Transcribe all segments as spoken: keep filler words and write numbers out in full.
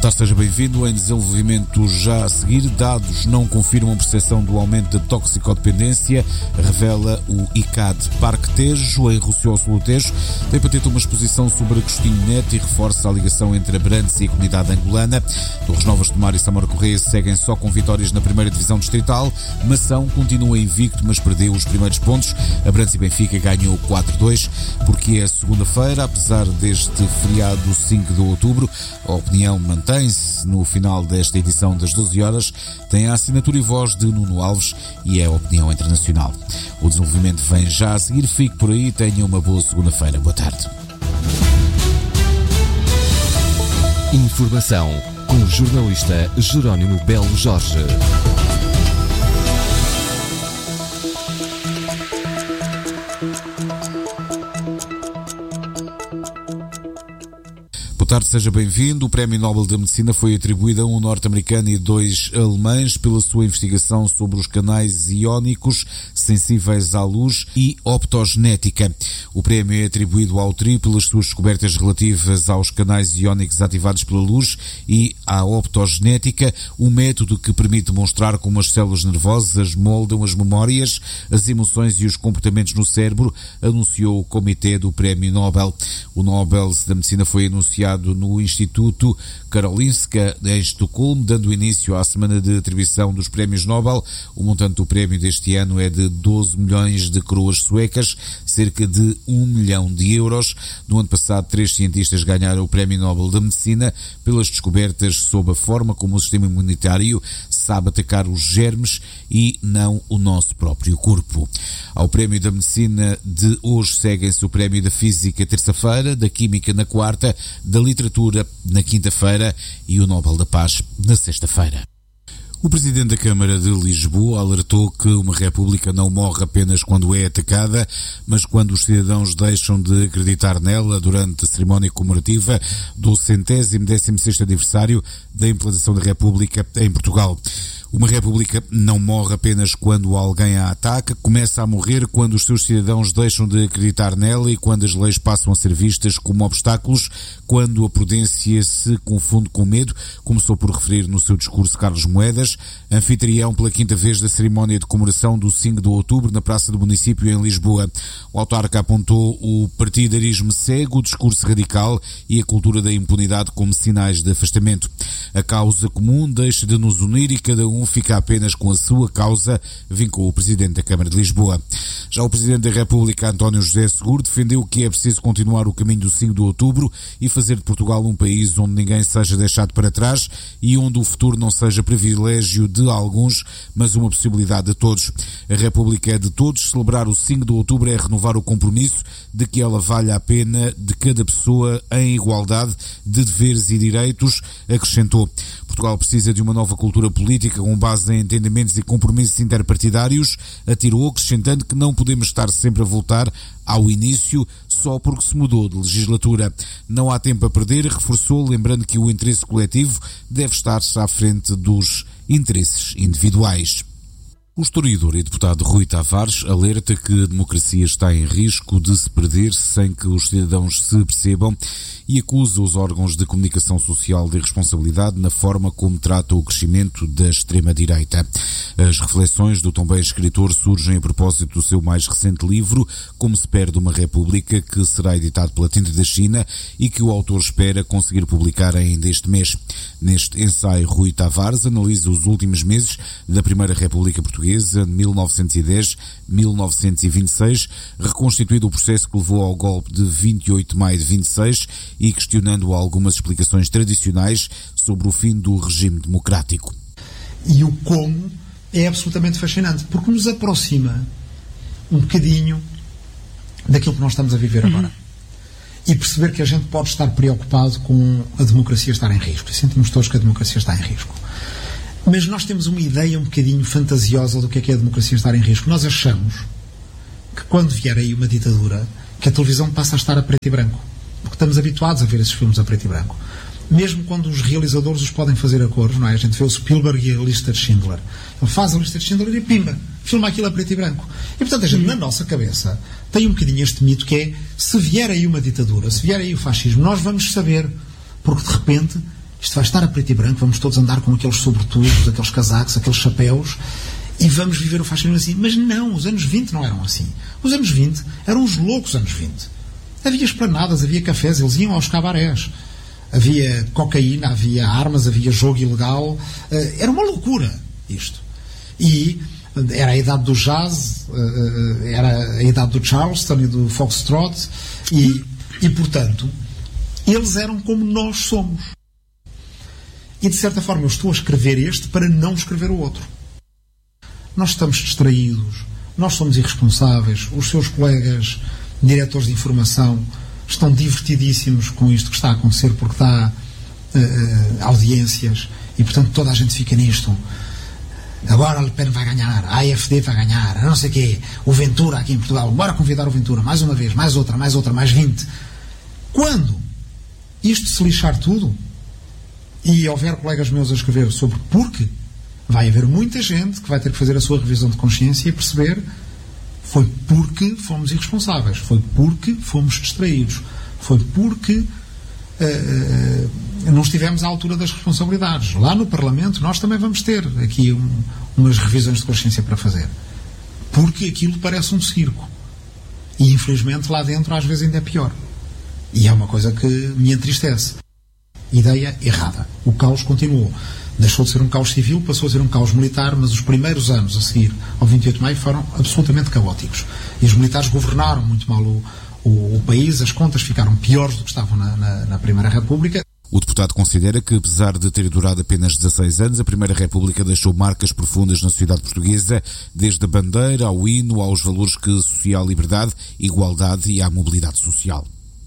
tarde, seja bem-vindo. Em desenvolvimento já a seguir, dados não confirmam percepção do aumento da toxicodependência, revela o I C A D. Parque Tejo, em Rossio ao Sul do Tejo, tem para ter uma exposição sobre Agostinho Neto e reforça a ligação entre Abrantes e a comunidade angolana. Torres Novas de Mar e Samora Correia seguem só com vitórias na primeira divisão distrital. Mação continua invicto, mas perdeu os primeiros pontos. Abrantes e Benfica ganhou quatro a dois, porque é segunda-feira, apesar deste feriado cinco de outubro. A opinião mantém-se no final desta edição das doze horas. Tem a assinatura e voz de Nuno Alves e é a opinião internacional. O desenvolvimento vem já a seguir. Fique por aí, tenha uma boa segunda-feira. Boa tarde. Informação com o jornalista Jerónimo Belo Jorge. Boa tarde, seja bem-vindo. O Prémio Nobel da Medicina foi atribuído a um norte-americano e dois alemães pela sua investigação sobre os canais iónicos sensíveis à luz e optogenética. O prémio é atribuído ao trio pelas suas descobertas relativas aos canais iónicos ativados pela luz e à optogenética, um método que permite demonstrar como as células nervosas moldam as memórias, as emoções e os comportamentos no cérebro, anunciou o Comitê do Prémio Nobel. O Nobel da Medicina foi anunciado no Instituto Karolinska em Estocolmo, dando início à semana de atribuição dos prémios Nobel. O montante do prémio deste ano é de doze milhões de coroas suecas, cerca de um milhão de euros. No ano passado, três cientistas ganharam o Prémio Nobel da Medicina pelas descobertas sobre a forma como o sistema imunitário sabe atacar os germes e não o nosso próprio corpo. Ao Prémio da Medicina de hoje seguem-se o Prémio da Física terça-feira, da Química na quarta, da Literatura na quinta-feira e o Nobel da Paz na sexta-feira. O Presidente da Câmara de Lisboa alertou que uma república não morre apenas quando é atacada, mas quando os cidadãos deixam de acreditar nela durante a cerimónia comemorativa do centésimo décimo sexto aniversário da implantação da República em Portugal. Uma república não morre apenas quando alguém a ataca, começa a morrer quando os seus cidadãos deixam de acreditar nela e quando as leis passam a ser vistas como obstáculos, quando a prudência se confunde com medo, começou por referir no seu discurso Carlos Moedas, anfitrião pela quinta vez da cerimónia de comemoração do cinco de outubro na Praça do Município em Lisboa. O autarca apontou o partidarismo cego, o discurso radical e a cultura da impunidade como sinais de afastamento. A causa comum deixa de nos unir e cada um fica apenas com a sua causa, vincou o Presidente da Câmara de Lisboa. Já o Presidente da República, António José Seguro, defendeu que é preciso continuar o caminho do cinco de outubro e fazer de Portugal um país onde ninguém seja deixado para trás e onde o futuro não seja privilégio de alguns, mas uma possibilidade de todos. A República é de todos, celebrar o cinco de outubro é renovar o compromisso de que ela valha a pena de cada pessoa em igualdade de deveres e direitos, acrescentou. Portugal precisa de uma nova cultura política com base em entendimentos e compromissos interpartidários, atirou, acrescentando que não podemos estar sempre a voltar ao início só porque se mudou de legislatura. Não há tempo a perder, reforçou, lembrando que o interesse coletivo deve estar-se à frente dos interesses individuais. O historiador e deputado Rui Tavares alerta que a democracia está em risco de se perder sem que os cidadãos se percebam e acusa os órgãos de comunicação social de responsabilidade na forma como tratam o crescimento da extrema-direita. As reflexões do também escritor surgem a propósito do seu mais recente livro, Como se perde uma república, que será editado pela Tinta da China e que o autor espera conseguir publicar ainda este mês. Neste ensaio, Rui Tavares analisa os últimos meses da Primeira República Portuguesa, de mil novecentos e dez a mil novecentos e vinte e seis, reconstituindo o processo que levou ao golpe de vinte e oito de maio de vinte e seis e questionando algumas explicações tradicionais sobre o fim do regime democrático. E o como é absolutamente fascinante, porque nos aproxima um bocadinho daquilo que nós estamos a viver agora. Uhum. E perceber que a gente pode estar preocupado com a democracia estar em risco. E sentimos todos que a democracia está em risco. Mas nós temos uma ideia um bocadinho fantasiosa do que é que é a democracia estar em risco. Nós achamos que quando vier aí uma ditadura, que a televisão passa a estar a preto e branco. Porque estamos habituados a ver esses filmes a preto e branco. Mesmo quando os realizadores os podem fazer a cores, não é? A gente vê o Spielberg e a lista de Schindler. Ele faz a lista de Schindler e pimba, filma aquilo a preto e branco. E portanto a gente, na nossa cabeça, tem um bocadinho este mito que é, se vier aí uma ditadura, se vier aí o fascismo, nós vamos saber, porque de repente isto vai estar a preto e branco, vamos todos andar com aqueles sobretudos, aqueles casacos, aqueles chapéus, e vamos viver o fascismo assim. Mas não, os anos vinte não eram assim. Os anos vinte eram os loucos anos vinte. Havia esplanadas, havia cafés, eles iam aos cabarés. Havia cocaína, havia armas, havia jogo ilegal. Era uma loucura isto. E era a idade do jazz, era a idade do Charleston e do Foxtrot, e, e portanto, eles eram como nós somos. E de certa forma eu estou a escrever este para não escrever o outro. Nós estamos distraídos, nós somos irresponsáveis, os seus colegas diretores de informação estão divertidíssimos com isto que está a acontecer, porque dá uh, audiências, e portanto toda a gente fica nisto. Agora Le Pen vai ganhar, a AfD vai ganhar, não sei o quê, o Ventura aqui em Portugal, bora convidar o Ventura, mais uma vez, mais outra, mais outra, mais vinte. Quando isto se lixar tudo, e houver colegas meus a escrever sobre porquê, vai haver muita gente que vai ter que fazer a sua revisão de consciência e perceber: foi porque fomos irresponsáveis, foi porque fomos distraídos, foi porque uh, uh, não estivemos à altura das responsabilidades. Lá no Parlamento nós também vamos ter aqui um, umas revisões de consciência para fazer, porque aquilo parece um circo, e infelizmente lá dentro às vezes ainda é pior, e é uma coisa que me entristece. Ideia errada. O caos continuou. Deixou de ser um caos civil, passou a ser um caos militar, mas os primeiros anos a seguir ao vinte e oito de maio foram absolutamente caóticos. E os militares governaram muito mal o, o, o país, as contas ficaram piores do que estavam na, na, na Primeira República. O deputado considera que, apesar de ter durado apenas dezasseis anos, a Primeira República deixou marcas profundas na sociedade portuguesa, desde a bandeira ao hino, aos valores que associam à liberdade, igualdade e à mobilidade social.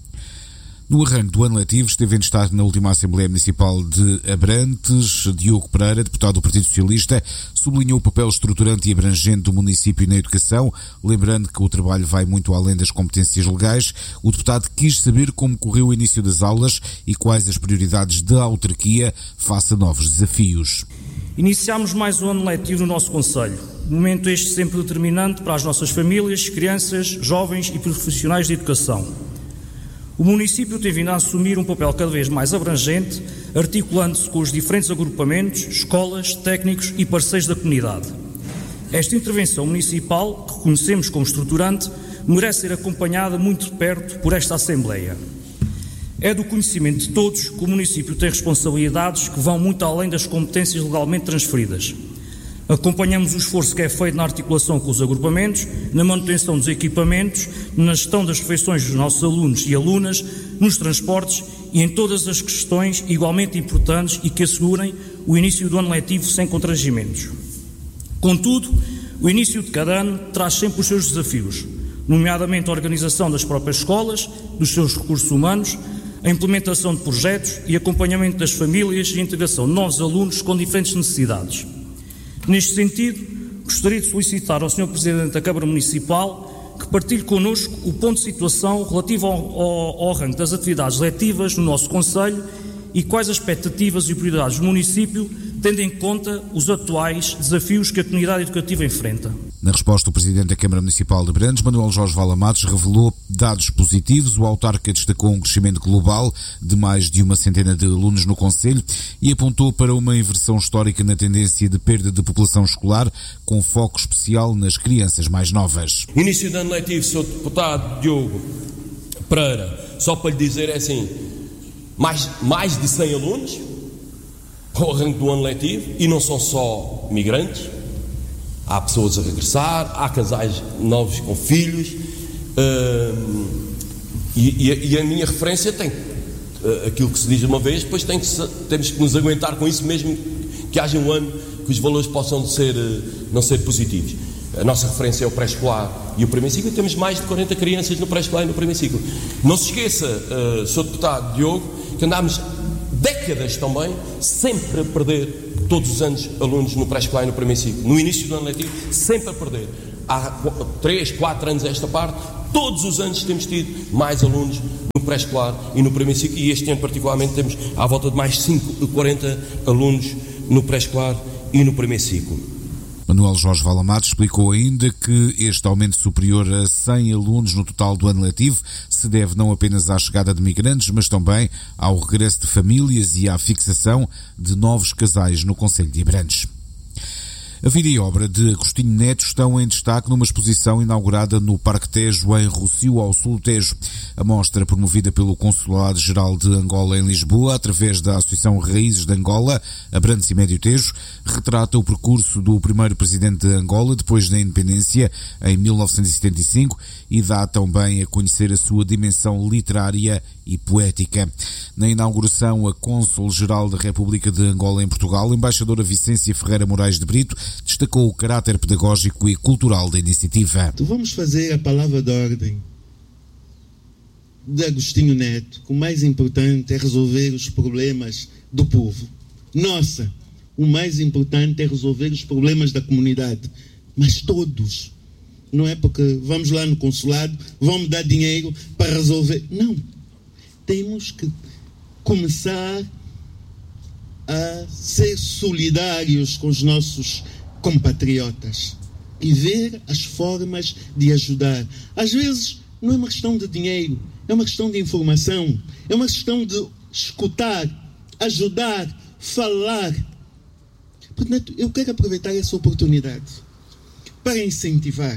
No arranque do ano letivo esteve em destaque na última Assembleia Municipal de Abrantes. Diogo Pereira, deputado do Partido Socialista, sublinhou o papel estruturante e abrangente do município na educação, lembrando que o trabalho vai muito além das competências legais. O deputado quis saber como correu o início das aulas e quais as prioridades da autarquia face a novos desafios. Iniciámos mais um ano letivo no nosso concelho, momento este sempre determinante para as nossas famílias, crianças, jovens e profissionais de educação. O município tem vindo a assumir um papel cada vez mais abrangente, articulando-se com os diferentes agrupamentos, escolas, técnicos e parceiros da comunidade. Esta intervenção municipal, que reconhecemos como estruturante, merece ser acompanhada muito de perto por esta Assembleia. É do conhecimento de todos que o município tem responsabilidades que vão muito além das competências legalmente transferidas. Acompanhamos o esforço que é feito na articulação com os agrupamentos, na manutenção dos equipamentos, na gestão das refeições dos nossos alunos e alunas, nos transportes e em todas as questões igualmente importantes e que assegurem o início do ano letivo sem constrangimentos. Contudo, o início de cada ano traz sempre os seus desafios, nomeadamente a organização das próprias escolas, dos seus recursos humanos, a implementação de projetos e acompanhamento das famílias e a integração de novos alunos com diferentes necessidades. Neste sentido, gostaria de solicitar ao senhor Presidente da Câmara Municipal que partilhe connosco o ponto de situação relativo ao, ao, ao arranque das atividades letivas no nosso concelho e quais as expectativas e prioridades do município, tendo em conta os atuais desafios que a comunidade educativa enfrenta. Na resposta, o Presidente da Câmara Municipal de Abrantes, Manuel Jorge Valamatos, revelou dados positivos. O autarca destacou um crescimento global de mais de uma centena de alunos no concelho e apontou para uma inversão histórica na tendência de perda de população escolar, com foco especial nas crianças mais novas. Início de ano letivo, senhor Deputado Diogo Pereira, só para lhe dizer é assim, mais, mais de cem alunos ao arranque do ano letivo, e não são só migrantes, há pessoas a regressar, há casais novos com filhos, uh, e, e, e a minha referência tem uh, aquilo que se diz uma vez, depois tem que se, temos que nos aguentar com isso, mesmo que haja um ano que os valores possam ser, uh, não ser positivos. A nossa referência é o pré-escolar e o primeiro ciclo, e temos mais de quarenta crianças no pré-escolar e no primeiro ciclo. Não se esqueça, uh, senhor Deputado Diogo, que andámos décadas também, sempre a perder, todos os anos, alunos no pré-escolar e no primeiro ciclo. No início do ano letivo, sempre a perder. Há três, quatro anos a esta parte, todos os anos temos tido mais alunos no pré-escolar e no primeiro ciclo, e este ano particularmente temos à volta de mais de quarenta alunos no pré-escolar e no primeiro ciclo. Manuel Jorge Valamato explicou ainda que este aumento superior a cem alunos no total do ano letivo se deve não apenas à chegada de migrantes, mas também ao regresso de famílias e à fixação de novos casais no concelho de Abrantes. A vida e obra de Agostinho Neto estão em destaque numa exposição inaugurada no Parque Tejo, em Rossio, ao sul do Tejo. A mostra, promovida pelo Consulado-Geral de Angola em Lisboa, através da Associação Raízes de Angola, Abrantes e Médio Tejo, retrata o percurso do primeiro presidente de Angola depois da independência, em mil novecentos e setenta e cinco, e dá também a conhecer a sua dimensão literária e poética. Na inauguração, a Cônsul-Geral da República de Angola em Portugal, a embaixadora Vicência Ferreira Moraes de Brito, destacou o caráter pedagógico e cultural da iniciativa. Vamos fazer a palavra de ordem de Agostinho Neto, que o mais importante é resolver os problemas do povo. Nossa, o mais importante é resolver os problemas da comunidade, mas todos. Não é porque vamos lá no consulado, vão me dar dinheiro para resolver. Não. Temos que começar a ser solidários com os nossos compatriotas e ver as formas de ajudar. Às vezes não é uma questão de dinheiro, é uma questão de informação, é uma questão de escutar, ajudar, falar. Portanto, eu quero aproveitar essa oportunidade para incentivar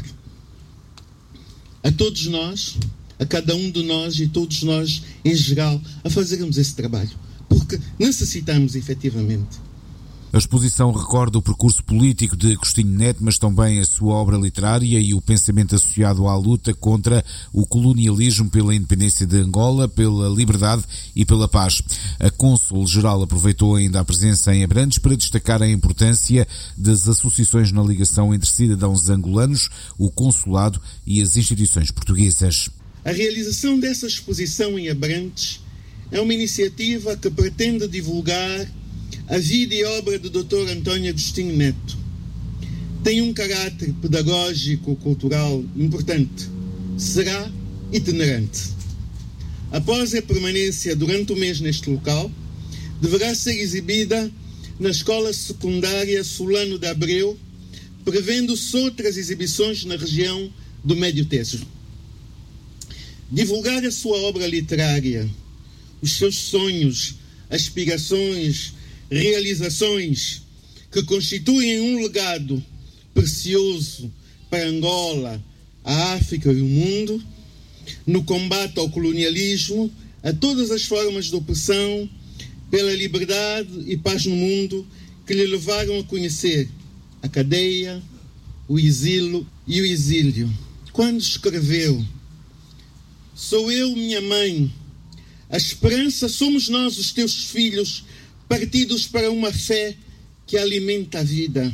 a todos nós, a cada um de nós e todos nós em geral, a fazermos esse trabalho, porque necessitamos efetivamente. A exposição recorda o percurso político de Agostinho Neto, mas também a sua obra literária e o pensamento associado à luta contra o colonialismo, pela independência de Angola, pela liberdade e pela paz. A Cônsul-Geral aproveitou ainda a presença em Abrantes para destacar a importância das associações na ligação entre cidadãos angolanos, o consulado e as instituições portuguesas. A realização dessa exposição em Abrantes é uma iniciativa que pretende divulgar a vida e obra do doutor António Agostinho Neto. Tem um caráter pedagógico-cultural importante. Será itinerante. Após a permanência durante o mês neste local, deverá ser exibida na Escola Secundária Solano de Abreu, prevendo-se outras exibições na região do Médio Tejo. Divulgar a sua obra literária, os seus sonhos, aspirações, realizações que constituem um legado precioso para Angola, a África e o mundo, no combate ao colonialismo, a todas as formas de opressão, pela liberdade e paz no mundo, que lhe levaram a conhecer a cadeia, o exílio e o exílio. Quando escreveu: "Sou eu, minha mãe, a esperança somos nós, os teus filhos, partidos para uma fé que alimenta a vida.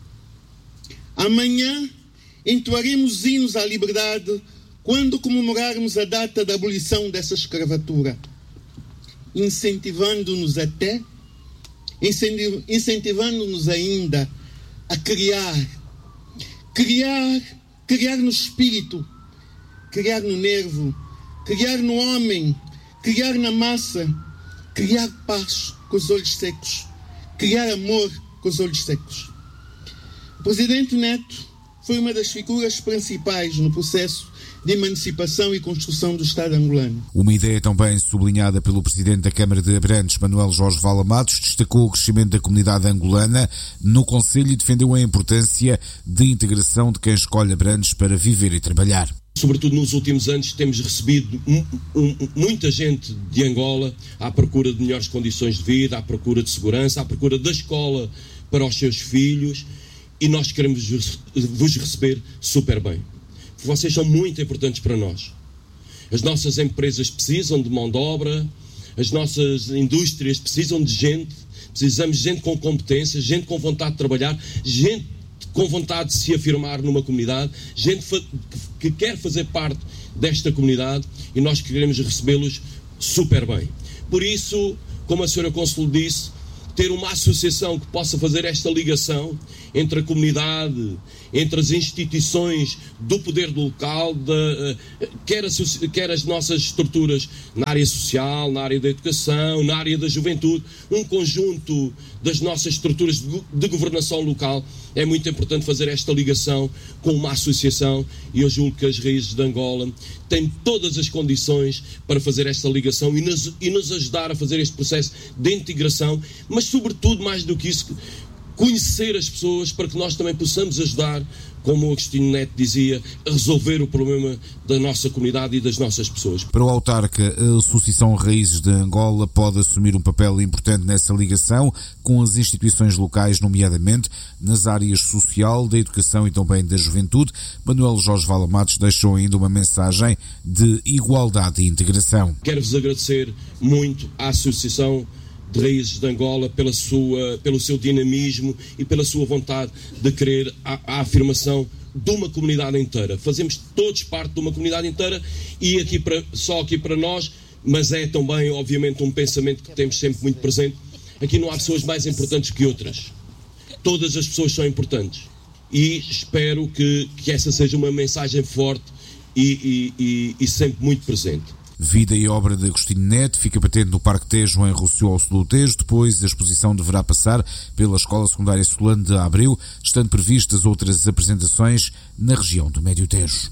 Amanhã entoaremos hinos à liberdade quando comemorarmos a data da abolição dessa escravatura, incentivando-nos até, incentivando-nos ainda a criar, criar, criar no espírito, criar no nervo, criar no homem, criar na massa, criar paz com os olhos secos, criar amor com os olhos secos." O presidente Neto foi uma das figuras principais no processo de emancipação e construção do Estado angolano. Uma ideia também sublinhada pelo presidente da Câmara de Abrantes, Manuel Jorge Valamatos, destacou o crescimento da comunidade angolana no concelho e defendeu a importância de integração de quem escolhe Abrantes para viver e trabalhar. Sobretudo nos últimos anos temos recebido um, um, muita gente de Angola à procura de melhores condições de vida, à procura de segurança, à procura da escola para os seus filhos, e nós queremos vos receber super bem. Vocês são muito importantes para nós. As nossas empresas precisam de mão de obra, as nossas indústrias precisam de gente, precisamos de gente com competência, gente com vontade de trabalhar, gente com vontade de se afirmar numa comunidade, gente que quer fazer parte desta comunidade, e nós queremos recebê-los super bem. Por isso, como a senhora Cônsul disse, ter uma associação que possa fazer esta ligação entre a comunidade, entre as instituições do poder local, de, quer, a, quer as nossas estruturas na área social, na área da educação, na área da juventude, um conjunto das nossas estruturas de, de governação local. É muito importante fazer esta ligação com uma associação, e eu julgo que as Raízes de Angola têm todas as condições para fazer esta ligação e nos, e nos ajudar a fazer este processo de integração, mas sobretudo, mais do que isso, conhecer as pessoas para que nós também possamos ajudar, como o Agostinho Neto dizia, a resolver o problema da nossa comunidade e das nossas pessoas. Para o autarca, a Associação Raízes de Angola pode assumir um papel importante nessa ligação com as instituições locais, nomeadamente nas áreas social, da educação e também da juventude. Manuel Jorge Vala Matos deixou ainda uma mensagem de igualdade e integração. Quero-vos agradecer muito à Associação de Raízes de Angola pela sua, pelo seu dinamismo e pela sua vontade de querer a, a afirmação de uma comunidade inteira. Fazemos todos parte de uma comunidade inteira e aqui para, só aqui para nós, mas é também, obviamente, um pensamento que temos sempre muito presente. Aqui não há pessoas mais importantes que outras. Todas as pessoas são importantes. E espero que, que essa seja uma mensagem forte e, e, e, e sempre muito presente. Vida e obra de Agostinho Neto fica patente no Parque Tejo, em Rossio ao sul do Tejo. Depois, a exposição deverá passar pela Escola Secundária Solano de Abreu, estando previstas outras apresentações na região do Médio Tejo.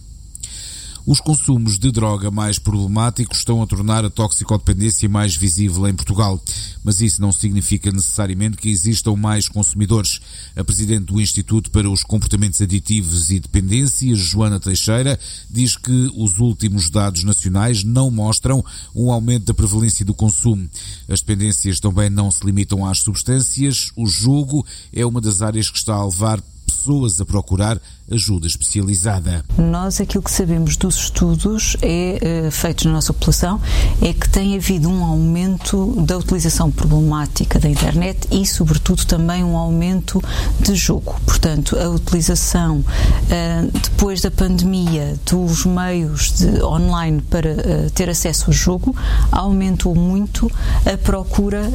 Os consumos de droga mais problemáticos estão a tornar a toxicodependência mais visível em Portugal, mas isso não significa necessariamente que existam mais consumidores. A presidente do Instituto para os Comportamentos Aditivos e Dependências, Joana Teixeira, diz que os últimos dados nacionais não mostram um aumento da prevalência do consumo. As dependências também não se limitam às substâncias. O jogo é uma das áreas que está a levar pessoas a procurar ajuda especializada. Nós, aquilo que sabemos dos estudos é, feitos na nossa população, é que tem havido um aumento da utilização problemática da internet e, sobretudo, também um aumento de jogo. Portanto, a utilização, depois da pandemia, dos meios de online para ter acesso ao jogo, aumentou muito a procura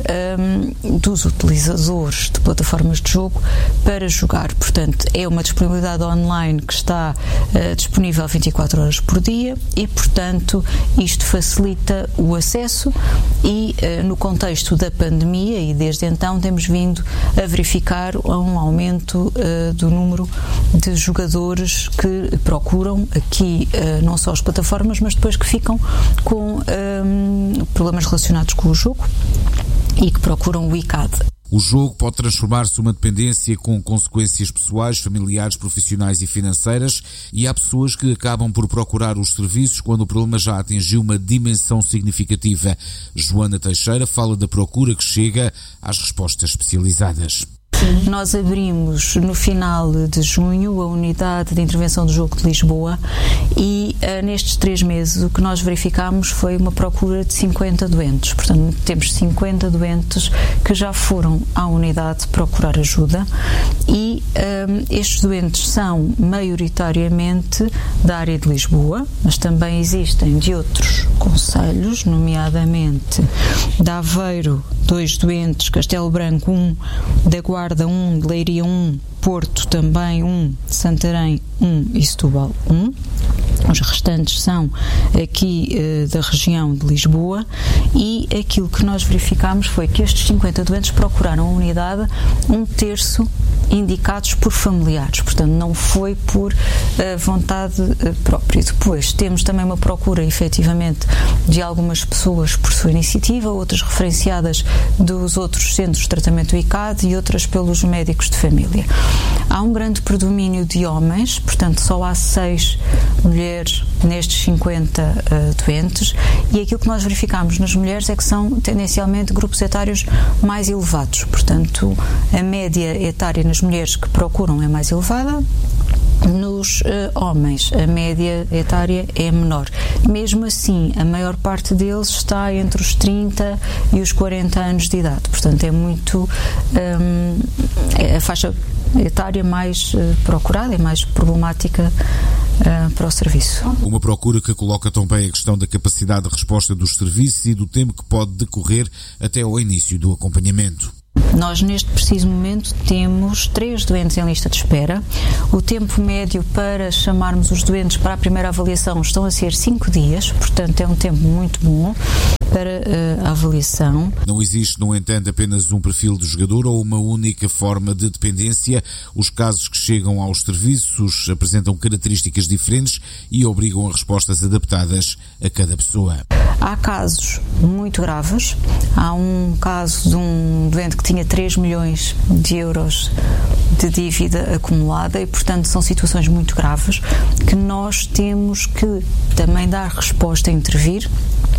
dos utilizadores de plataformas de jogo para jogar. Portanto, é uma disponibilidade online online que está uh, disponível vinte e quatro horas por dia e, portanto, isto facilita o acesso e, uh, no contexto da pandemia, e desde então temos vindo a verificar um aumento uh, do número de jogadores que procuram aqui uh, não só as plataformas, mas depois que ficam com um, problemas relacionados com o jogo e que procuram o I C A D. O jogo pode transformar-se numa dependência com consequências pessoais, familiares, profissionais e financeiras, e há pessoas que acabam por procurar os serviços quando o problema já atingiu uma dimensão significativa. Joana Teixeira fala da procura que chega às respostas especializadas. Nós abrimos no final de junho a unidade de intervenção do jogo de Lisboa e uh, nestes três meses o que nós verificámos foi uma procura de cinquenta doentes. Portanto, temos cinquenta doentes que já foram à unidade procurar ajuda e um, estes doentes são maioritariamente da área de Lisboa, mas também existem de outros concelhos, nomeadamente de Aveiro, dois doentes, Castelo Branco um, da Guarda um, de Leiria um, Porto também um, Santarém um e Setúbal um. Os restantes são aqui uh, da região de Lisboa e aquilo que nós verificámos foi que estes cinquenta doentes procuraram a unidade, um terço indicados por familiares, portanto não foi por uh, vontade uh, própria. Depois temos também uma procura efetivamente de algumas pessoas por sua iniciativa, outras referenciadas dos outros centros de tratamento I C A D e outras pelos médicos de família. Há um grande predomínio de homens, portanto só há seis mulheres nestes cinquenta uh, doentes, e aquilo que nós verificamos nas mulheres é que são tendencialmente grupos etários mais elevados, portanto a média etária nas mulheres que procuram é mais elevada. Nos uh, homens a média etária é menor. Mesmo assim, a maior parte deles está entre os trinta e os quarenta anos de idade, portanto é muito um, é a faixa etária mais uh, procurada, é mais problemática uh, para o serviço. Uma procura que coloca também a questão da capacidade de resposta dos serviços e do tempo que pode decorrer até ao início do acompanhamento. Nós, neste preciso momento, temos três doentes em lista de espera. O tempo médio para chamarmos os doentes para a primeira avaliação estão a ser cinco dias, portanto é um tempo muito bom para uh, a avaliação. Não existe, no entanto, apenas um perfil de jogador ou uma única forma de dependência. Os casos que chegam aos serviços apresentam características diferentes e obrigam a respostas adaptadas a cada pessoa. Há casos muito graves. Há um caso de um doente que tinha três milhões de euros de dívida acumulada e, portanto, são situações muito graves que nós temos que também dar resposta a intervir.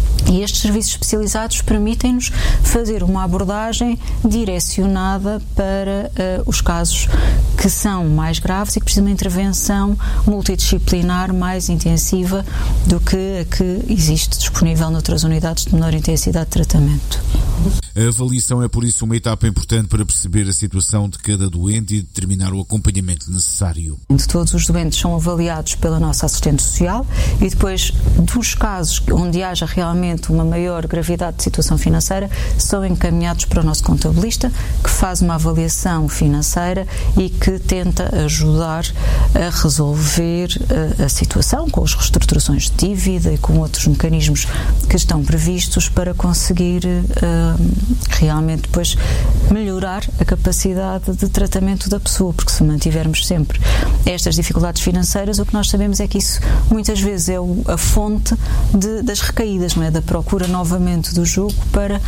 E estes serviços especializados permitem-nos fazer uma abordagem direcionada para uh, os casos que são mais graves e que precisam de uma intervenção multidisciplinar mais intensiva do que a que existe disponível noutras unidades de menor intensidade de tratamento. A avaliação é, por isso, uma etapa importante para perceber a situação de cada doente e determinar o acompanhamento necessário. De todos os doentes são avaliados pela nossa assistente social e depois dos casos onde haja realmente uma maior gravidade de situação financeira são encaminhados para o nosso contabilista, que faz uma avaliação financeira e que tenta ajudar a resolver a, a situação com as reestruturações de dívida e com outros mecanismos que estão previstos para conseguir uh, realmente depois melhorar a capacidade de tratamento da pessoa, porque se mantivermos sempre estas dificuldades financeiras, o que nós sabemos é que isso muitas vezes é o, a fonte de, das recaídas, não é? Da procura novamente do jogo para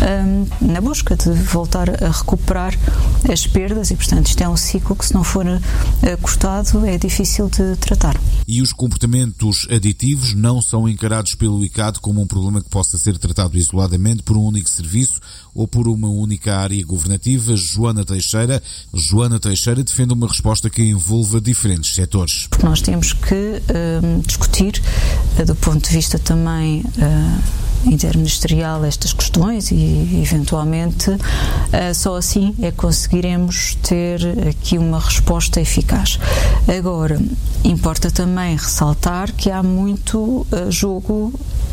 um, na busca de voltar a recuperar as perdas e, portanto, isto é um ciclo que, se não for uh, cortado, é difícil de tratar. E os comportamentos aditivos não são encarados pelo I C A D como um problema que possa ser tratado isoladamente por um único serviço ou por uma única área governativa. Joana Teixeira, Joana Teixeira defende uma resposta que envolva diferentes setores. Porque nós temos que uh, discutir, uh, do ponto de vista também uh, interministerial, estas questões e, eventualmente, uh, só assim é que conseguiremos ter aqui uma resposta eficaz. Agora, importa também ressaltar que há muito uh, jogo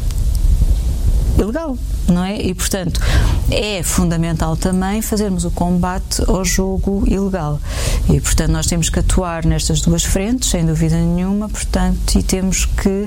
ilegal, não é? E, portanto, é fundamental também fazermos o combate ao jogo ilegal. E, portanto, nós temos que atuar nestas duas frentes, sem dúvida nenhuma, portanto, e temos que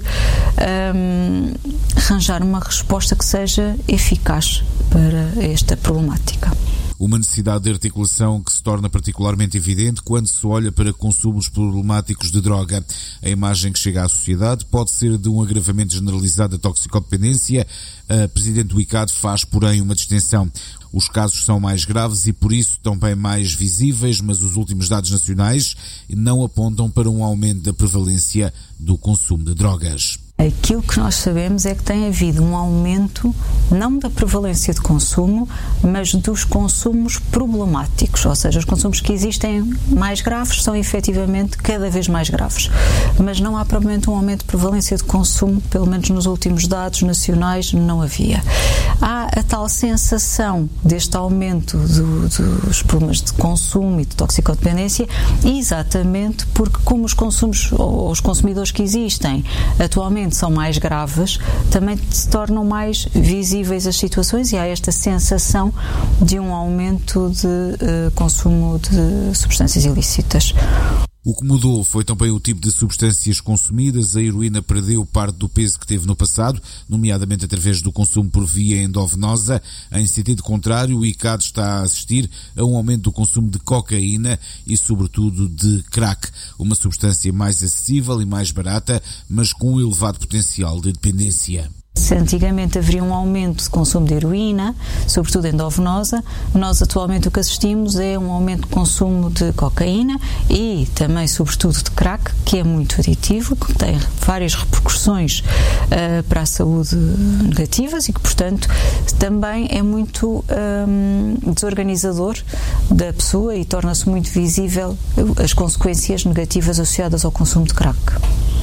um, arranjar uma resposta que seja eficaz para esta problemática. Uma necessidade de articulação que se torna particularmente evidente quando se olha para consumos problemáticos de droga. A imagem que chega à sociedade pode ser de um agravamento generalizado da toxicodependência. A Presidente do I C A D faz, porém, uma distinção. Os casos são mais graves e, por isso, também mais visíveis, mas os últimos dados nacionais não apontam para um aumento da prevalência do consumo de drogas. Aquilo que nós sabemos é que tem havido um aumento, não da prevalência de consumo, mas dos consumos problemáticos, ou seja, os consumos que existem mais graves são efetivamente cada vez mais graves, mas não há propriamente um aumento de prevalência de consumo, pelo menos nos últimos dados nacionais não havia. Há a tal sensação deste aumento do, dos problemas de consumo e de toxicodependência, exatamente porque, como os consumos ou os consumidores que existem atualmente são mais graves, também se tornam mais visíveis as situações e há esta sensação de um aumento de uh, consumo de substâncias ilícitas. O que mudou foi também o tipo de substâncias consumidas. A heroína perdeu parte do peso que teve no passado, nomeadamente através do consumo por via endovenosa. Em sentido contrário, o I C A D está a assistir a um aumento do consumo de cocaína e, sobretudo, de crack, uma substância mais acessível e mais barata, mas com um elevado potencial de dependência. Se antigamente haveria um aumento de consumo de heroína, sobretudo endovenosa, nós atualmente o que assistimos é um aumento de consumo de cocaína e também, sobretudo, de crack, que é muito aditivo, que tem várias repercussões uh, para a saúde negativas e que, portanto, também é muito um, desorganizador da pessoa e torna-se muito visível as consequências negativas associadas ao consumo de crack.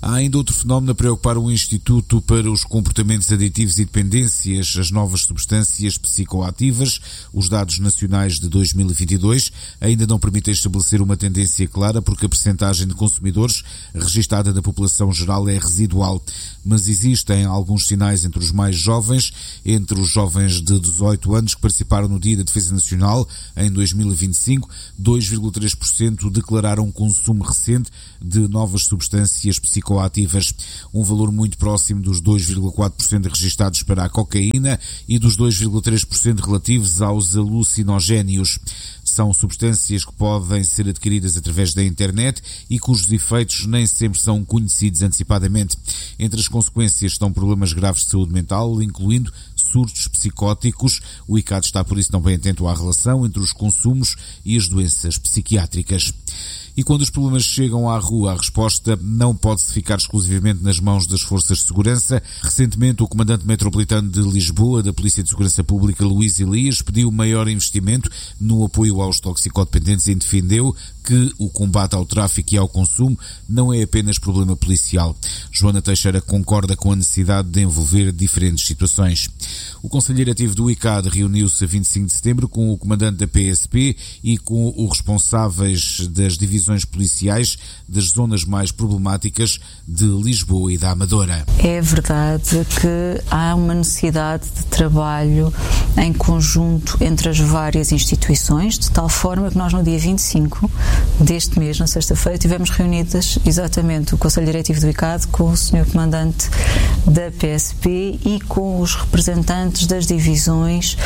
Há ainda outro fenómeno a preocupar o Instituto para os Comportamentos Aditivos e Dependências, as novas substâncias psicoativas. Os dados nacionais de dois mil e vinte e dois ainda não permitem estabelecer uma tendência clara, porque a percentagem de consumidores registada da população geral é residual. Mas existem alguns sinais entre os mais jovens, entre os jovens de dezoito anos que participaram no Dia da Defesa Nacional em dois mil e vinte e cinco, dois vírgula três por cento declararam consumo recente de novas substâncias psicoativas, um valor muito próximo dos dois vírgula quatro por cento registados para a cocaína e dos dois vírgula três por cento relativos aos alucinogénios. São substâncias que podem ser adquiridas através da internet e cujos efeitos nem sempre são conhecidos antecipadamente. Entre as consequências estão problemas graves de saúde mental, incluindo surtos psicóticos. O I C A D está por isso também atento à relação entre os consumos e as doenças psiquiátricas. E quando os problemas chegam à rua, a resposta não pode-se ficar exclusivamente nas mãos das forças de segurança. Recentemente, o comandante metropolitano de Lisboa, da Polícia de Segurança Pública, Luís Elias, pediu maior investimento no apoio aos toxicodependentes e defendeu que o combate ao tráfico e ao consumo não é apenas problema policial. Joana Teixeira concorda com a necessidade de envolver diferentes situações. O Conselho Diretivo do I C A D reuniu-se a vinte e cinco de setembro com o comandante da P S P e com os responsáveis das divisões policiais das zonas mais problemáticas de Lisboa e da Amadora. É verdade que há uma necessidade de trabalho em conjunto entre as várias instituições, de tal forma que nós no dia vinte e cinco deste mês, na sexta-feira, tivemos reunidas exatamente o Conselho Diretivo do I C A D com o senhor Comandante da P S P e com os representantes das divisões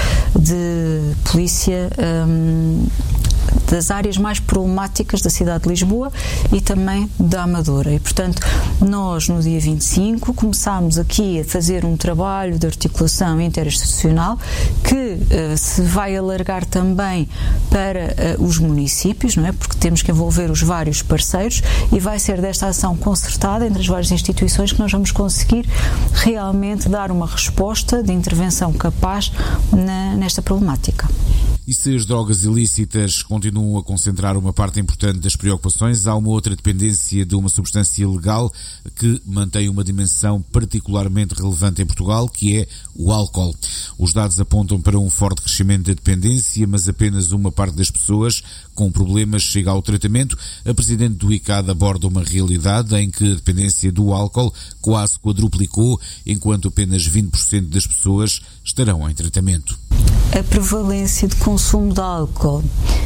de polícia hum, das áreas mais problemáticas da cidade de Lisboa e também da Amadora. E, portanto, nós no dia vinte e cinco começámos aqui a fazer um trabalho de articulação interinstitucional que uh, se vai alargar também para uh, os municípios, não é? Porque temos que envolver os vários parceiros e vai ser desta ação concertada entre as várias instituições que nós vamos conseguir realmente dar uma resposta de intervenção capaz na, nesta problemática. E se as drogas ilícitas continuam a concentrar uma parte importante das preocupações, há uma outra dependência de uma substância legal que mantém uma dimensão particularmente relevante em Portugal, que é o álcool. Os dados apontam para um forte crescimento da dependência, mas apenas uma parte das pessoas com problemas chega ao tratamento. A Presidente do I C A D aborda uma realidade em que a dependência do álcool quase quadruplicou, enquanto apenas vinte por cento das pessoas estarão em tratamento. A prevalência de consumo de álcool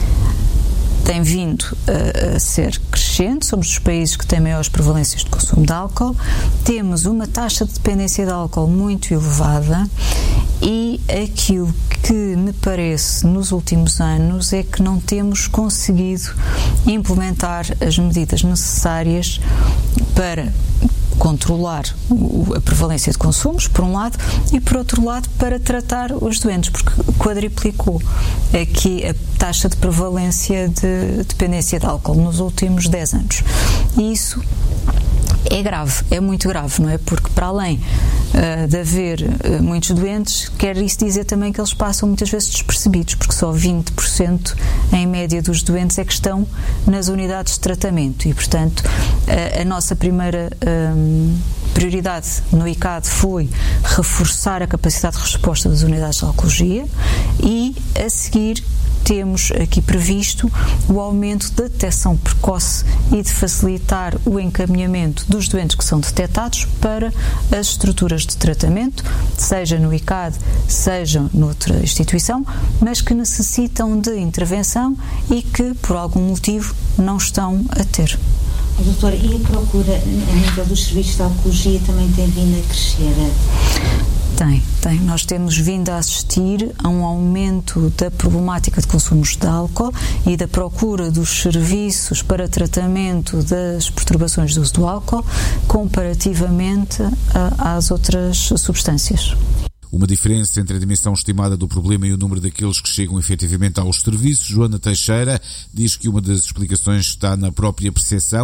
tem vindo a, a ser crescente. Somos dos países que têm maiores prevalências de consumo de álcool. Temos uma taxa de dependência de álcool muito elevada e aquilo que me parece nos últimos anos é que não temos conseguido implementar as medidas necessárias para controlar a prevalência de consumos, por um lado, e por outro lado, para tratar os doentes, porque quadriplicou aqui a taxa de prevalência de dependência de álcool nos últimos dez anos. E isso é grave, é muito grave, não é? Porque para além uh, de haver uh, muitos doentes, quer isso dizer também que eles passam muitas vezes despercebidos, porque só vinte por cento em média dos doentes é que estão nas unidades de tratamento e, portanto, uh, a nossa primeira um, prioridade no I C A D foi reforçar a capacidade de resposta das unidades de oncologia e, a seguir, temos aqui previsto o aumento da detecção precoce e de facilitar o encaminhamento dos doentes que são detectados para as estruturas de tratamento, seja no I C A D, seja noutra instituição, mas que necessitam de intervenção e que, por algum motivo, não estão a ter. Doutora, e a procura a nível dos serviços de oncologia também tem vindo a crescer? Tem, tem. Nós temos vindo a assistir a um aumento da problemática de consumos de álcool e da procura dos serviços para tratamento das perturbações do uso do álcool comparativamente a, às outras substâncias. Uma diferença entre a dimensão estimada do problema e o número daqueles que chegam efetivamente aos serviços. Joana Teixeira diz que uma das explicações está na própria percepção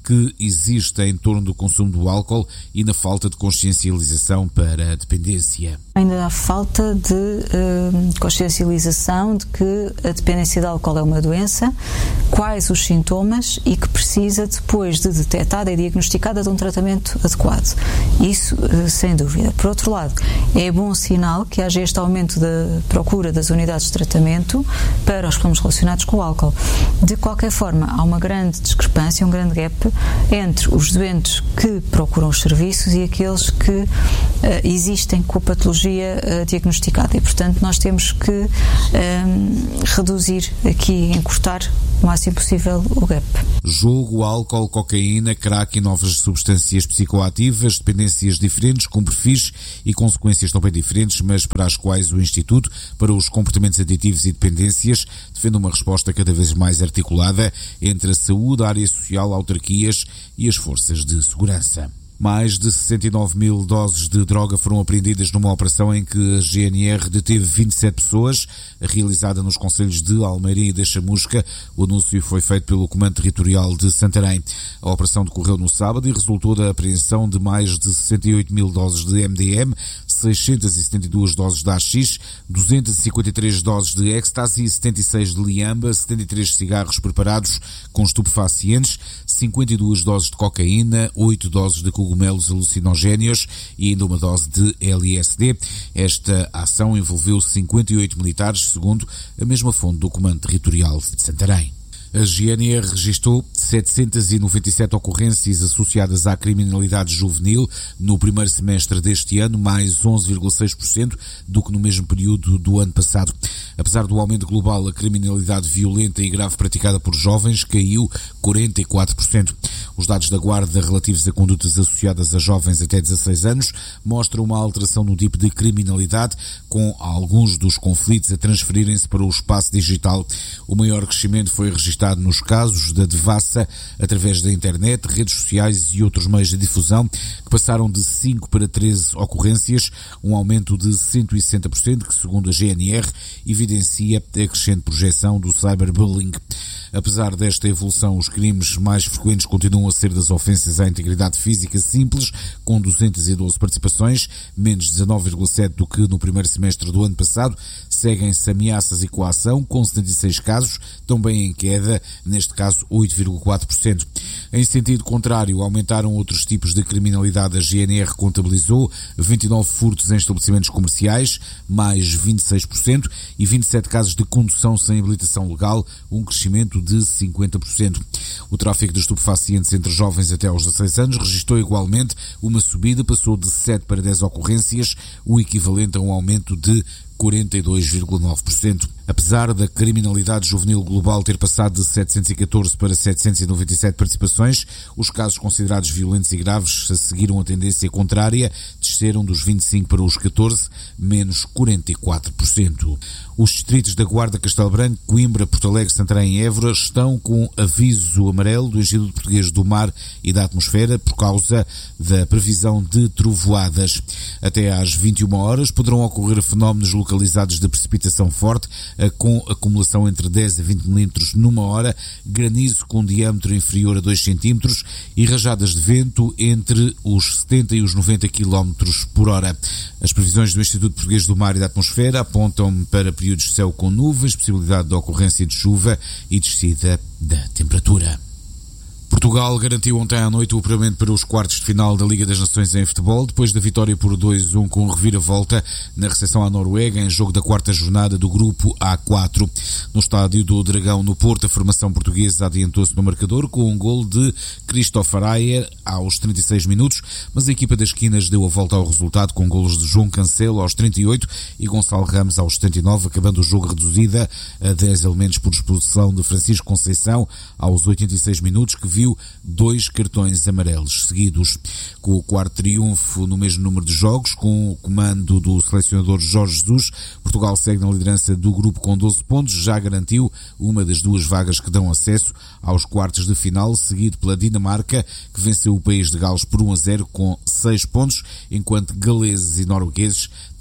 que existe em torno do consumo do álcool e na falta de consciencialização para a dependência. Ainda há falta de uh, consciencialização de que a dependência de álcool é uma doença, quais os sintomas e que precisa depois de detectada e diagnosticada de um tratamento adequado. Isso, uh, sem dúvida. Por outro lado, é bom sinal que haja este aumento da procura das unidades de tratamento para os problemas relacionados com o álcool. De qualquer forma, há uma grande discrepância, um grande gap entre os doentes que procuram os serviços e aqueles que uh, existem com a patologia uh, diagnosticada e, portanto, nós temos que um, reduzir aqui, encurtar o máximo possível o gap. Jogo, álcool, cocaína, crack e novas substâncias psicoativas, dependências diferentes, com perfis e consequências também diferentes, mas para as quais o Instituto para os Comportamentos Aditivos e Dependências defende uma resposta cada vez mais articulada entre a saúde, a área social, a autarquias e as forças de segurança. Mais de sessenta e nove mil doses de droga foram apreendidas numa operação em que a G N R deteve vinte e sete pessoas, realizada nos concelhos de Almeirim e da Chamusca. O anúncio foi feito pelo Comando Territorial de Santarém. A operação decorreu no sábado e resultou da apreensão de mais de sessenta e oito mil doses de M D M, seiscentas e setenta e duas doses de A X, duzentas e cinquenta e três doses de ecstasy, setenta e seis de liamba, setenta e três cigarros preparados com estupefacientes, cinquenta e duas doses de cocaína, oito doses de cogumelos alucinogéneos e ainda uma dose de L S D. Esta ação envolveu cinquenta e oito militares, segundo a mesma fonte do Comando Territorial de Santarém. A G N R registrou setecentas e noventa e sete ocorrências associadas à criminalidade juvenil no primeiro semestre deste ano, mais onze vírgula seis por cento do que no mesmo período do ano passado. Apesar do aumento global, a criminalidade violenta e grave praticada por jovens caiu quarenta e quatro por cento. Os dados da Guarda relativos a condutas associadas a jovens até dezasseis anos mostram uma alteração no tipo de criminalidade, com alguns dos conflitos a transferirem-se para o espaço digital. O maior crescimento foi registrado nos casos da devassa através da internet, redes sociais e outros meios de difusão, que passaram de cinco para treze ocorrências, um aumento de cento e sessenta por cento, que, segundo a G N R, evidencia a crescente projeção do cyberbullying. Apesar desta evolução, os crimes mais frequentes continuam a ser das ofensas à integridade física simples, com duzentas e doze participações, menos dezanove vírgula sete por cento do que no primeiro semestre do ano passado. Seguem-se ameaças e coação, com setenta e seis casos, também em queda, neste caso oito vírgula quatro por cento. Em sentido contrário, aumentaram outros tipos de criminalidade. A G N R contabilizou vinte e nove furtos em estabelecimentos comerciais, mais vinte e seis por cento, e vinte e sete casos de condução sem habilitação legal, um crescimento de cinquenta por cento. O tráfico de estupefacientes entre jovens até aos dezasseis anos registrou igualmente uma subida, passou de sete para dez ocorrências, o equivalente a um aumento de quarenta e dois vírgula nove por cento. Apesar da criminalidade juvenil global ter passado de setecentos e catorze para setecentos e noventa e sete participações, os casos considerados violentos e graves seguiram a tendência contrária, desceram dos vinte e cinco para os catorze, menos quarenta e quatro por cento. Os distritos da Guarda, Castelo Branco, Coimbra, Porto Alegre, Santarém e Évora estão com aviso amarelo do Instituto Português do Mar e da Atmosfera por causa da previsão de trovoadas. Até às vinte e uma horas poderão ocorrer fenómenos localizados de precipitação forte, com acumulação entre dez a vinte milímetros numa hora, granizo com diâmetro inferior a dois centímetros e rajadas de vento entre os setenta e os noventa quilómetros por hora. As previsões do Instituto Português do Mar e da Atmosfera apontam para períodos de céu com nuvens, possibilidade de ocorrência de chuva e descida da temperatura. Portugal garantiu ontem à noite o apuramento para os quartos de final da Liga das Nações em futebol, depois da vitória por dois a um com reviravolta na recepção à Noruega, em jogo da quarta jornada do grupo A quatro. No estádio do Dragão, no Porto, a formação portuguesa adiantou-se no marcador com um gol de Christopher Ayer aos trinta e seis minutos, mas a equipa das esquinas deu a volta ao resultado com golos de João Cancelo aos trinta e oito e Gonçalo Ramos aos setenta e nove, acabando o jogo reduzida a dez elementos por expulsão de Francisco Conceição aos oitenta e seis minutos, que viu dois cartões amarelos seguidos. Com o quarto triunfo no mesmo número de jogos, com o comando do selecionador Jorge Jesus, Portugal segue na liderança do grupo com doze pontos, já garantiu uma das duas vagas que dão acesso aos quartos de final, seguido pela Dinamarca, que venceu o país de Gales por um a zero com seis pontos, enquanto galeses e noruegueses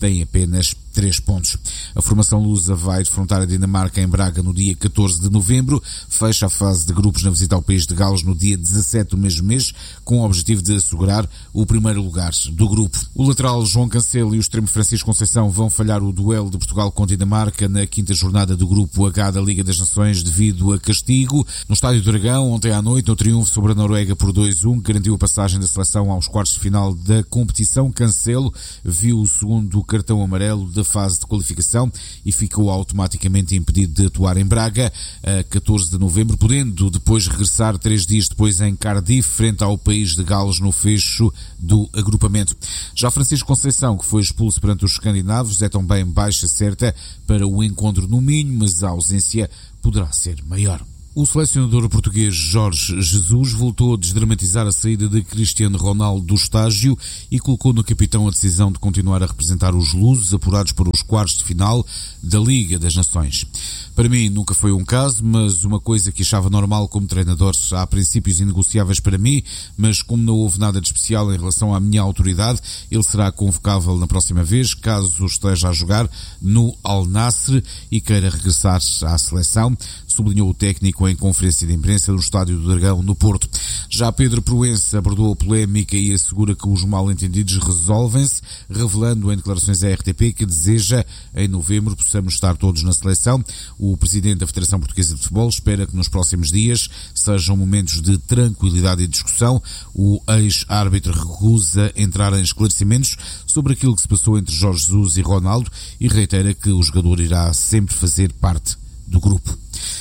tem apenas três pontos. A formação lusa vai defrontar a Dinamarca em Braga no dia catorze de novembro, fecha a fase de grupos na visita ao país de Gales no dia dezassete do mesmo mês, com o objetivo de assegurar o primeiro lugar do grupo. O lateral João Cancelo e o extremo Francisco Conceição vão falhar o duelo de Portugal com Dinamarca na quinta jornada do grupo H da Liga das Nações devido a castigo. No Estádio do Dragão, ontem à noite, no triunfo sobre a Noruega por dois a um, que garantiu a passagem da seleção aos quartos de final da competição, Cancelo viu o segundo cartão amarelo da fase de qualificação e ficou automaticamente impedido de atuar em Braga a catorze de novembro, podendo depois regressar três dias depois em Cardiff, frente ao país de Gales no fecho do agrupamento. Já Francisco Conceição, que foi expulso perante os escandinavos, é também baixa certa para o encontro no Minho, mas a ausência poderá ser maior. O selecionador português Jorge Jesus voltou a desdramatizar a saída de Cristiano Ronaldo do estágio e colocou no capitão a decisão de continuar a representar os lusos apurados para os quartos de final da Liga das Nações. Para mim nunca foi um caso, mas uma coisa que achava normal como treinador. Há princípios inegociáveis para mim, mas como não houve nada de especial em relação à minha autoridade, ele será convocável na próxima vez, caso esteja a jogar no Al Nassr e queira regressar à seleção, sublinhou o técnico em conferência de imprensa no Estádio do Dragão, no Porto. Já Pedro Proença abordou a polémica e assegura que os mal-entendidos resolvem-se, revelando em declarações à R T P que deseja, em novembro, possamos estar todos na seleção. O presidente da Federação Portuguesa de Futebol espera que nos próximos dias sejam momentos de tranquilidade e discussão. O ex-árbitro recusa entrar em esclarecimentos sobre aquilo que se passou entre Jorge Jesus e Ronaldo e reitera que o jogador irá sempre fazer parte do grupo.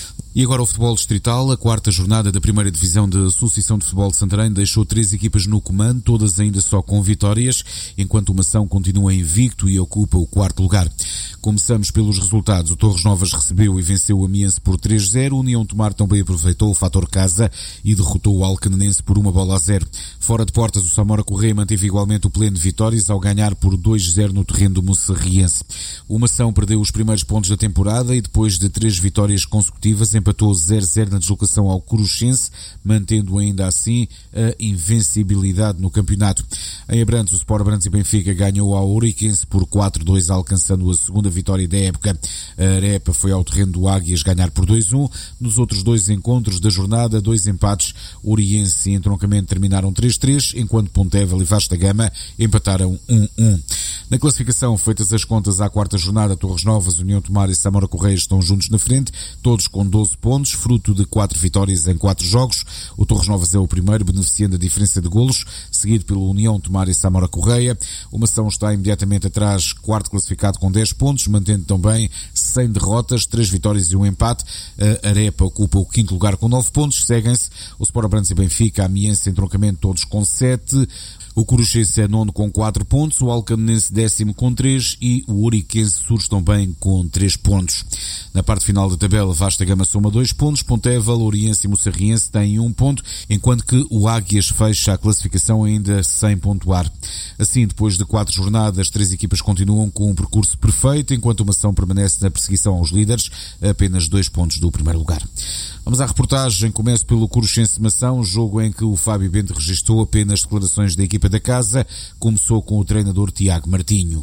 E agora o futebol distrital. A quarta jornada da primeira divisão da Associação de Futebol de Santarém deixou três equipas no comando, todas ainda só com vitórias, enquanto o Mação continua invicto e ocupa o quarto lugar. Começamos pelos resultados. O Torres Novas recebeu e venceu o Amiense por três a zero. O União Tomar também aproveitou o fator casa e derrotou o Alcanenense por uma bola a zero. Fora de portas, o Samora Correia manteve igualmente o pleno de vitórias ao ganhar por dois a zero no terreno do Mocerriense. O Mação perdeu os primeiros pontos da temporada e depois de três vitórias consecutivas empatou zero a zero na deslocação ao Coruchense, mantendo ainda assim a invencibilidade no campeonato. Em Abrantes, o Sport Abrantes e Benfica ganhou ao Ouriquense por quatro a dois, alcançando a segunda vitória da época. A Arepa foi ao terreno do Águias ganhar por dois a um. Nos outros dois encontros da jornada, dois empates. Oriense e Entroncamento terminaram três a três, enquanto Pontevel e Vasta Gama empataram um a um. Na classificação, feitas as contas à quarta jornada, Torres Novas, União Tomar e Samora Correia estão juntos na frente, todos com doze pontos, fruto de quatro vitórias em quatro jogos. O Torres Novas é o primeiro, beneficiando a diferença de golos, seguido pela União Tomar e Samora Correia. O Mação está imediatamente atrás, quarto classificado com dez pontos, mantendo também cem derrotas, três vitórias e um empate. A Arepa ocupa o quinto lugar com nove pontos, seguem-se o Sport Abrantes e Benfica, a Amiense e Entroncamento todos com sete. O Coruchense é nono com quatro pontos, o Alcanenense décimo com três e o Ouriquense surge também com três pontos. Na parte final da tabela, Vasta Gama soma dois pontos, Pontevel, Oriense e Mocerriense têm um ponto, enquanto que o Águias fecha a classificação ainda sem pontuar. Assim, depois de quatro jornadas, três equipas continuam com um percurso perfeito, enquanto o Mação permanece na perseguição aos líderes, a apenas dois pontos do primeiro lugar. Vamos à reportagem. Começo pelo Coruchense Mação, jogo em que o Fábio Bento registrou apenas declarações da equipa da casa. Começou com o treinador Tiago Martinho.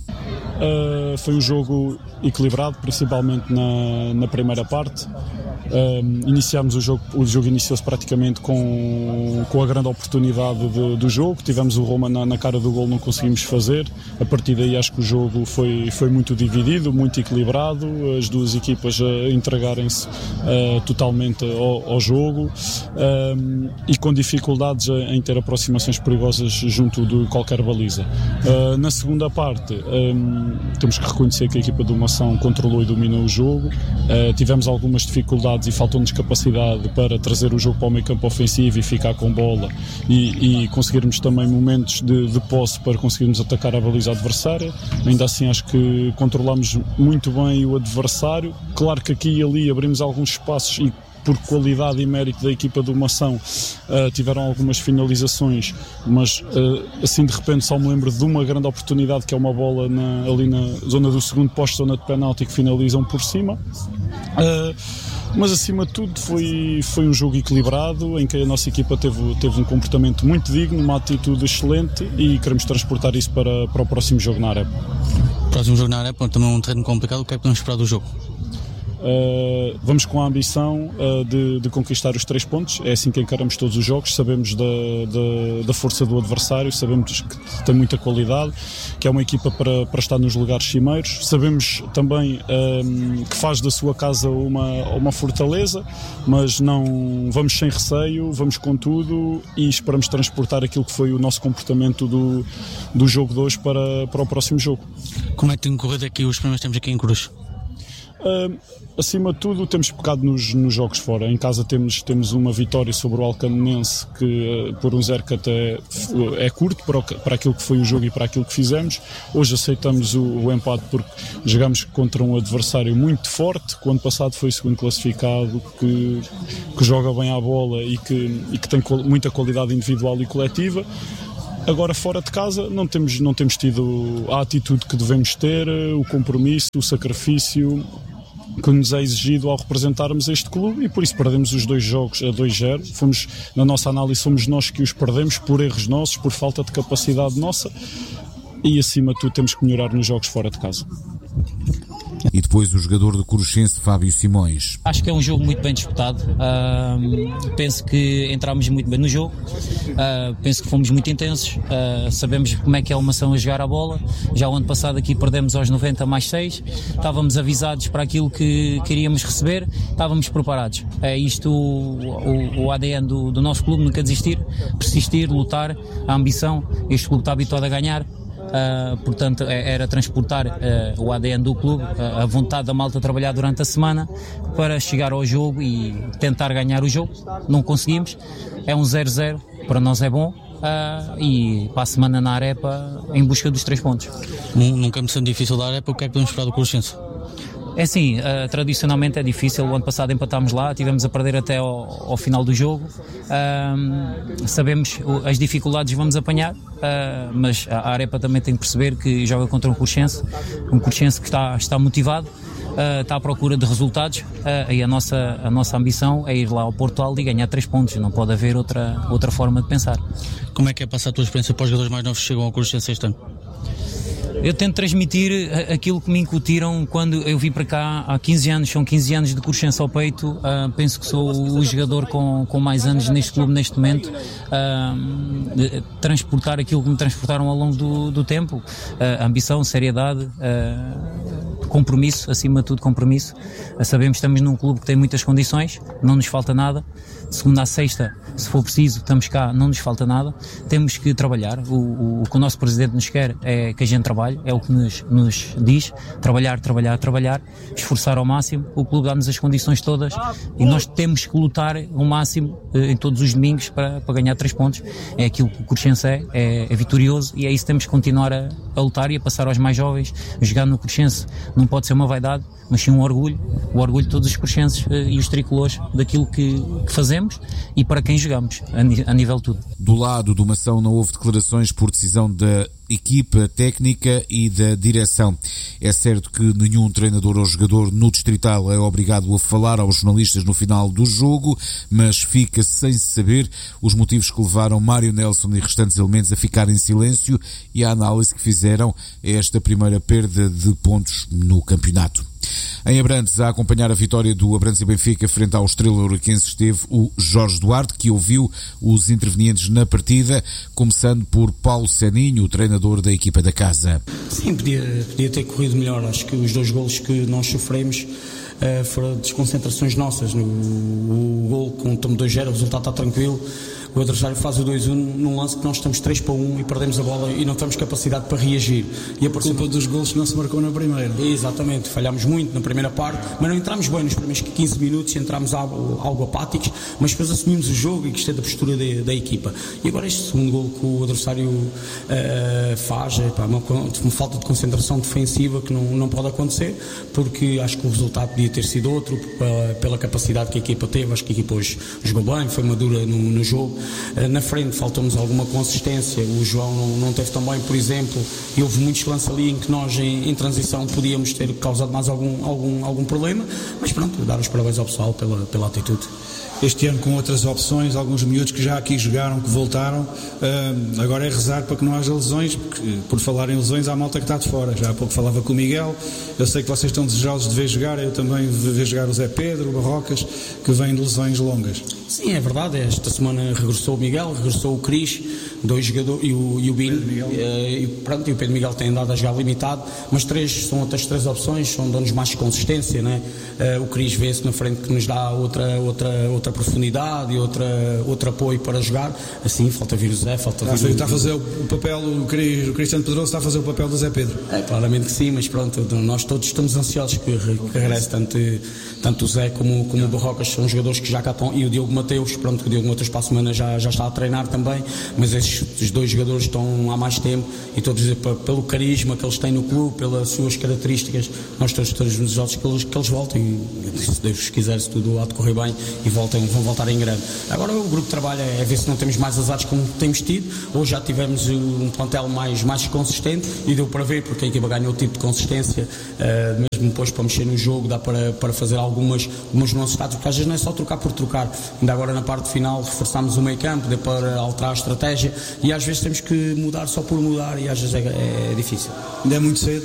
Uh, foi um jogo equilibrado, principalmente na, na primeira parte. Uh, iniciámos o jogo, o jogo iniciou-se praticamente com, com a grande oportunidade de, do jogo. Tivemos o Roma na, na cara do gol, não conseguimos fazer. A partir daí acho que o jogo foi, foi muito dividido, muito equilibrado, as duas equipas a entregarem-se uh, totalmente ao, ao jogo uh, e com dificuldades em ter aproximações perigosas junto de qualquer baliza. Uh, na segunda parte um, temos que reconhecer que a equipa do Mação controlou e dominou o jogo. Uh, tivemos algumas dificuldades e faltou-nos capacidade para trazer o jogo para o meio campo ofensivo e ficar com bola e, e conseguirmos também momentos de, de posse para conseguirmos atacar a baliza adversária. Ainda assim acho que controlamos muito bem o adversário. Claro que aqui e ali abrimos alguns espaços e por qualidade e mérito da equipa do Mação uh, tiveram algumas finalizações, mas uh, assim de repente só me lembro de uma grande oportunidade que é uma bola na, ali na zona do segundo posto, zona de penalti, que finalizam por cima. Uh, mas acima de tudo foi, foi um jogo equilibrado em que a nossa equipa teve, teve um comportamento muito digno, uma atitude excelente e queremos transportar isso para, para o próximo jogo na Arepa. Próximo jogo na Arepa, também é um terreno complicado, o que é que podemos esperar do jogo? Uh, vamos com a ambição uh, de, de conquistar os três pontos. É assim que encaramos todos os jogos. Sabemos da, da, da força do adversário, sabemos que tem muita qualidade, que é uma equipa para, para estar nos lugares cimeiros. Sabemos também um, que faz da sua casa uma, uma fortaleza, mas não vamos sem receio, vamos com tudo e esperamos transportar aquilo que foi o nosso comportamento do, do jogo de hoje para, para o próximo jogo. Como é que tem corrido aqui os primeiros tempos aqui em Cruz? Uh, acima de tudo temos pecado nos, nos jogos fora. Em casa temos, temos uma vitória sobre o Alcadenense que uh, por um zero que até é curto para, o, para aquilo que foi o jogo e para aquilo que fizemos. Hoje aceitamos o, o empate porque jogamos contra um adversário muito forte, que o ano passado foi o segundo classificado, que, que joga bem à bola e que, e que tem muita qualidade individual e coletiva. Agora fora de casa não temos, não temos tido a atitude que devemos ter, o compromisso, o sacrifício que nos é exigido ao representarmos este clube e por isso perdemos os dois jogos a dois zero. Fomos, na nossa análise, somos nós que os perdemos por erros nossos, por falta de capacidade nossa e acima de tudo temos que melhorar nos jogos fora de casa. E depois o jogador do Cruxense, Fábio Simões. Acho que é um jogo muito bem disputado. Uh, penso que entramos muito bem no jogo. Uh, penso que fomos muito intensos. Uh, sabemos como é que é uma ação a jogar a bola. Já o ano passado aqui perdemos aos noventa mais seis. Estávamos avisados para aquilo que queríamos receber. Estávamos preparados. É isto o, o, o A D N do, do nosso clube, nunca desistir, persistir, lutar, a ambição. Este clube está habituado a ganhar. Uh, portanto era transportar uh, o A D N do clube, uh, a vontade da malta trabalhar durante a semana para chegar ao jogo e tentar ganhar o jogo. Não conseguimos, é um zero zero, para nós é bom. Uh, e para a semana na Arepa em busca dos três pontos. Num, num campo sendo difícil da Arepa, o que é que podemos esperar do Cruxense? É assim, uh, tradicionalmente é difícil. O ano passado empatámos lá, tivemos a perder até ao, ao final do jogo. Uh, sabemos uh, as dificuldades vamos apanhar, uh, mas a Arepa também tem que perceber que joga contra um Cruxense, um Cruxense que está, está motivado, uh, está à procura de resultados uh, e a nossa, a nossa ambição é ir lá ao Porto Alto e ganhar três pontos. Não pode haver outra, outra forma de pensar. Como é que é passar a tua experiência para os jogadores mais novos que chegam ao Cruxense este ano? Eu tento transmitir aquilo que me incutiram quando eu vim para cá há quinze anos, são quinze anos de Cruxense ao peito. Uh, penso que sou o jogador com, com mais anos neste clube neste momento. Uh, transportar aquilo que me transportaram ao longo do, do tempo, uh, ambição, seriedade, uh, compromisso, acima de tudo compromisso. Uh, sabemos que estamos num clube que tem muitas condições, não nos falta nada. De segunda a sexta, se for preciso, estamos cá, não nos falta nada. Temos que trabalhar. O, o, o que o nosso Presidente nos quer é que a gente trabalhe, é o que nos, nos diz. Trabalhar, trabalhar, trabalhar, esforçar ao máximo. O clube dá-nos as condições todas e nós temos que lutar ao máximo eh, em todos os domingos para, para ganhar três pontos. É aquilo que o Cruxense é, é, é vitorioso e é isso que temos que continuar a, a lutar e a passar aos mais jovens. Jogar no Cruxense não pode ser uma vaidade, mas sim um orgulho. O orgulho de todos os cruxenses eh, e os tricolores daquilo que, que fazemos e para quem jogamos, a nível de tudo. Do lado do Mação não houve declarações por decisão da equipa técnica e da direção. É certo que nenhum treinador ou jogador no Distrital é obrigado a falar aos jornalistas no final do jogo, mas fica sem saber os motivos que levaram Mário Nelson e restantes elementos a ficar em silêncio e a análise que fizeram a esta primeira perda de pontos no campeonato. Em Abrantes, a acompanhar a vitória do Abrantes e Benfica frente ao Estrela Ouriquense esteve o Jorge Duarte, que ouviu os intervenientes na partida, começando por Paulo Seninho, o treinador da equipa da casa. Sim, podia, podia ter corrido melhor. Acho que os dois golos que nós sofremos uh, foram desconcentrações nossas. No, o, o gol com o dois zero, o resultado está tranquilo. O adversário faz o dois um num lance que nós estamos três para um e perdemos a bola e não temos capacidade para reagir. E a culpa dos golos que não se marcou na primeira. Exatamente, falhámos muito na primeira parte, mas não entramos bem nos primeiros quinze minutos, entramos algo, algo apáticos, mas depois assumimos o jogo e gostei da postura de, da equipa. E agora este segundo gol que o adversário uh, faz, é pá, uma, uma falta de concentração defensiva que não, não pode acontecer, porque acho que o resultado podia ter sido outro, pela, pela capacidade que a equipa teve. Acho que a equipa hoje jogou bem, foi madura no, no jogo. Na frente faltou-nos alguma consistência, o João não, não teve tão bem, por exemplo, e houve muitos lances ali em que nós em, em transição podíamos ter causado mais algum, algum, algum problema, mas pronto, dar os parabéns ao pessoal pela, pela atitude. Este ano com outras opções, alguns miúdos que já aqui jogaram, que voltaram, uh, agora é rezar para que não haja lesões, porque por falar em lesões há malta que está de fora. Já há pouco falava com o Miguel, eu sei que vocês estão desejosos de ver jogar, eu também de ver jogar o Zé Pedro, o Barrocas, que vêm de lesões longas. Sim, é verdade, esta semana regressou o Miguel, regressou o Cris, dois jogadores, e o, e o Bino, e, e, pronto, e o Pedro Miguel tem andado a jogar limitado, mas três são outras três opções, são dando-nos mais consistência, né? Uh, o Cris vê-se na frente que nos dá outra, outra, outra profundidade e outra, outro apoio para jogar, assim falta vir o Zé, falta vir está, o... está a fazer o papel, o, Cris, o Cristiano Pedroso está a fazer o papel do Zé Pedro. É, claramente que sim, mas pronto, nós todos estamos ansiosos que, que regresse tanto, tanto o Zé como, como o Barrocas, são jogadores que já cá estão, e o Diogo Mateus, pronto, o Diogo Mateus para a semana já, já está a treinar também, mas esses os dois jogadores estão há mais tempo e todos pelo carisma que eles têm no clube, pelas suas características, nós todos estamos desejosos que eles, que eles voltem, e se Deus quiser, se tudo há de correr bem, e voltem, vão voltar em grande. Agora o grupo de trabalho é ver se não temos mais azares como temos tido. Hoje já tivemos um plantel mais, mais consistente e deu para ver, porque a equipa ganhou o tipo de consistência, uh, mesmo depois para mexer no jogo, dá para, para fazer algumas, algumas nuances táticas, porque às vezes não é só trocar por trocar. Ainda agora na parte final reforçámos o meio campo, deu para alterar a estratégia, e às vezes temos que mudar só por mudar, e às vezes é, é difícil. Ainda é muito cedo.